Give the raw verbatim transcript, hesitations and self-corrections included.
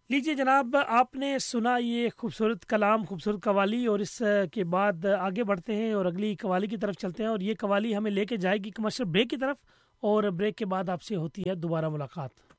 लीजिए जनाब, आपने सुना ये खूबसूरत कलाम, खूबसूरत कवाली, और इस अ, के बाद आगे बढ़ते हैं और अगली कवाली की तरफ चलते हैं, और ये कवाली हमें लेके जाएगी कमर्शियल ब्रेक की तरफ, और ब्रेक के बाद आपसे होती है दोबारा मुलाकात।